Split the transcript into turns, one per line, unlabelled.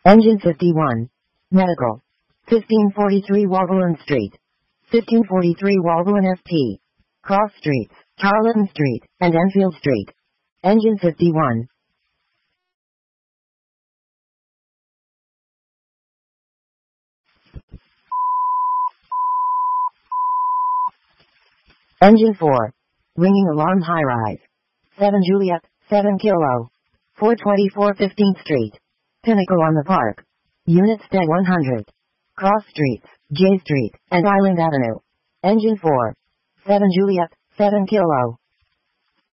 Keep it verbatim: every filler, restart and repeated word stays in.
Engine fifty-one. Medical. fifteen forty-three Walvolen Street. fifteen forty-three Walvolen F T. Cross Streets, Tarleton Street, and Enfield Street. Engine fifty-one. Engine four. Ringing alarm high-rise. seven Juliet, seven Kilo. four twenty-four fifteenth Street. Pinnacle on the Park. Units Dead one hundred. Cross Streets, J Street, and Island Avenue. Engine four. seven Juliet, seven Kilo.